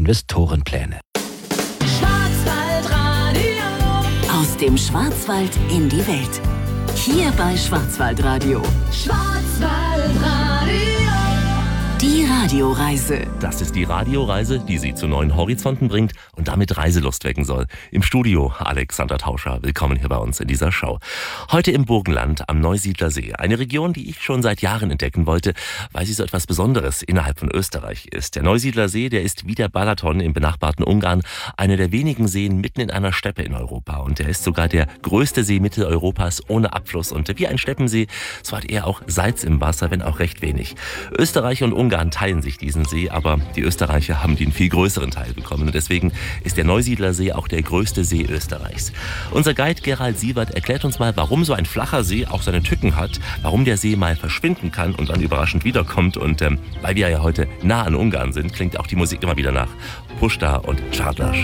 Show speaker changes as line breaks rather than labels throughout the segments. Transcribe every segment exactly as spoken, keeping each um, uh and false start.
Investorenpläne.
Schwarzwaldradio. Aus dem Schwarzwald in die Welt. Hier bei Schwarzwaldradio. Schwarzwaldradio. Die Radioreise.
Das ist die Radioreise, die Sie zu neuen Horizonten bringt und damit Reiselust wecken soll. Im Studio Alexander Tauscher. Willkommen hier bei uns in dieser Show. Heute im Burgenland am Neusiedler See. Eine Region, die ich schon seit Jahren entdecken wollte, weil sie so etwas Besonderes innerhalb von Österreich ist. Der Neusiedler See, der ist wie der Balaton im benachbarten Ungarn einer der wenigen Seen mitten in einer Steppe in Europa. Und er ist sogar der größte See Mitteleuropas ohne Abfluss. Und wie ein Steppensee, so hat er auch Salz im Wasser, wenn auch recht wenig. Österreich und Ungarn teilen sich diesen See, aber die Österreicher haben den viel größeren Teil bekommen. Und deswegen ist der Neusiedler See auch der größte See Österreichs. Unser Guide Gerald Sievert erklärt uns mal, warum so ein flacher See auch seine Tücken hat, warum der See mal verschwinden kann und dann überraschend wiederkommt. Und ähm, weil wir ja heute nah an Ungarn sind, klingt auch die Musik immer wieder nach Puszta und Csárdas.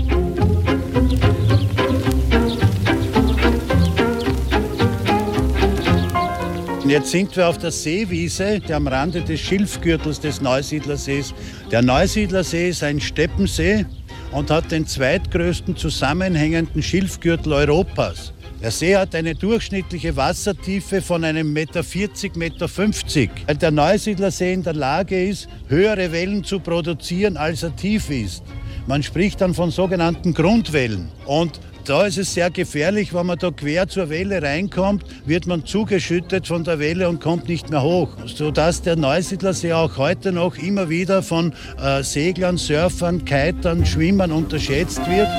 Jetzt sind wir auf der Seewiese, die am Rande des Schilfgürtels des Neusiedlersees. Der Neusiedlersee ist ein Steppensee und hat den zweitgrößten zusammenhängenden Schilfgürtel Europas. Der See hat eine durchschnittliche Wassertiefe von einem Meter vierzig, Meter fünfzig, weil der Neusiedlersee in der Lage ist, höhere Wellen zu produzieren, als er tief ist. Man spricht dann von sogenannten Grundwellen. Und da ist es sehr gefährlich, wenn man da quer zur Welle reinkommt, wird man zugeschüttet von der Welle und kommt nicht mehr hoch. Sodass der Neusiedlersee auch heute noch immer wieder von äh, Seglern, Surfern, Kitern, Schwimmern unterschätzt wird.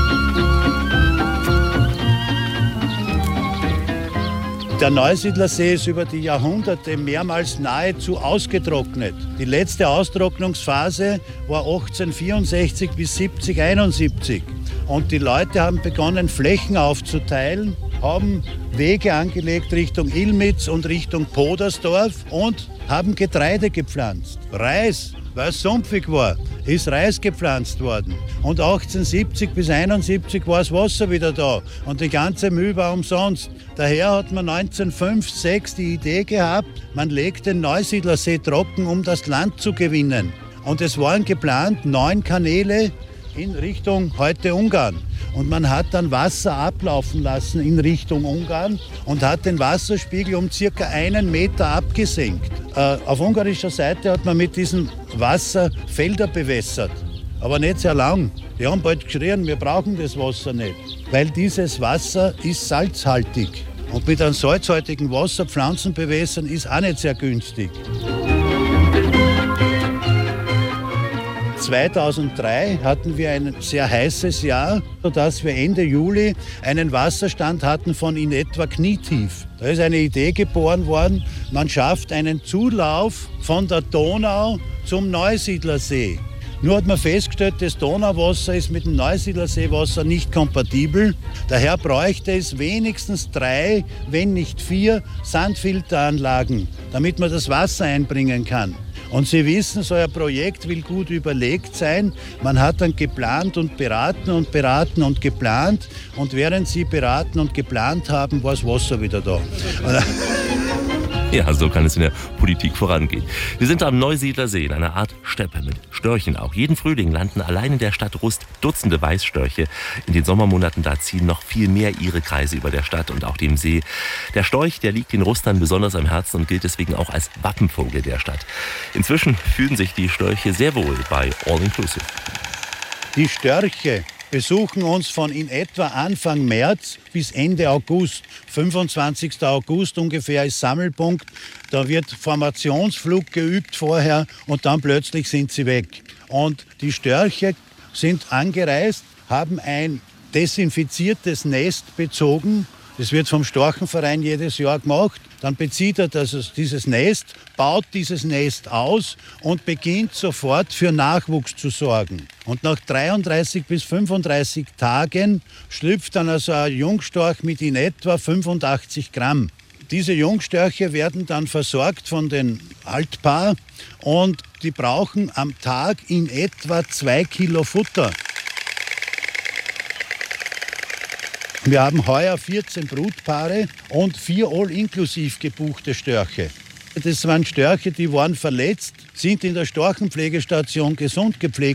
Der Neusiedlersee ist über die Jahrhunderte mehrmals nahezu ausgetrocknet. Die letzte Austrocknungsphase war achtzehnhundertvierundsechzig bis siebzig-einundsiebzig. Und die Leute haben begonnen, Flächen aufzuteilen, haben Wege angelegt Richtung Ilmitz und Richtung Podersdorf und haben Getreide gepflanzt. Reis, weil es sumpfig war, ist Reis gepflanzt worden. Und achtzehnhundertsiebzig bis einundsiebzig war das Wasser wieder da und die ganze Mühe war umsonst. Daher hat man neunzehnhundertfünf, sechs die Idee gehabt, man legt den Neusiedlersee trocken, um das Land zu gewinnen. Und es waren geplant neun Kanäle in Richtung heute Ungarn. Und man hat dann Wasser ablaufen lassen in Richtung Ungarn und hat den Wasserspiegel um circa einen Meter abgesenkt. Äh, auf ungarischer Seite hat man mit diesem Wasser Felder bewässert, aber nicht sehr lang. Die haben bald geschrien, wir brauchen das Wasser nicht, weil dieses Wasser ist salzhaltig. Und mit einem salzhaltigen Wasser Pflanzen bewässern ist auch nicht sehr günstig. zweitausenddrei hatten wir ein sehr heißes Jahr, sodass wir Ende Juli einen Wasserstand hatten von in etwa knietief. Da ist eine Idee geboren worden, man schafft einen Zulauf von der Donau zum Neusiedlersee. Nur hat man festgestellt, das Donauwasser ist mit dem Neusiedlerseewasser nicht kompatibel. Daher bräuchte es wenigstens drei, wenn nicht vier Sandfilteranlagen, damit man das Wasser einbringen kann. Und Sie wissen, so ein Projekt will gut überlegt sein. Man hat dann geplant und beraten und beraten und geplant. Und während Sie beraten und geplant haben, war das Wasser wieder da.
Ja, so kann es in der Politik vorangehen. Wir sind am Neusiedlersee in einer Art Steppe mit Störchen auch. Jeden Frühling landen allein in der Stadt Rust Dutzende Weißstörche. In den Sommermonaten da ziehen noch viel mehr ihre Kreise über der Stadt und auch dem See. Der Storch, der liegt den Rustern besonders am Herzen und gilt deswegen auch als Wappenvogel der Stadt. Inzwischen fühlen sich die Störche sehr wohl bei All Inclusive.
Die Störche besuchen uns von in etwa Anfang März bis Ende August. fünfundzwanzigsten August ungefähr ist Sammelpunkt. Da wird Formationsflug geübt vorher und dann plötzlich sind sie weg. Und die Störche sind angereist, haben ein desinfiziertes Nest bezogen. Das wird vom Storchenverein jedes Jahr gemacht. Dann bezieht er das, dieses Nest, baut dieses Nest aus und beginnt sofort für Nachwuchs zu sorgen. Und nach dreiunddreißig bis fünfunddreißig Tagen schlüpft dann also ein Jungstorch mit in etwa fünfundachtzig Gramm. Diese Jungstörche werden dann versorgt von den Altpaar und die brauchen am Tag in etwa zwei Kilo Futter. Wir haben heuer vierzehn Brutpaare und vier all-inklusiv gebuchte Störche. Das waren Störche, die waren verletzt, sind in der Storchenpflegestation gesund gepflegt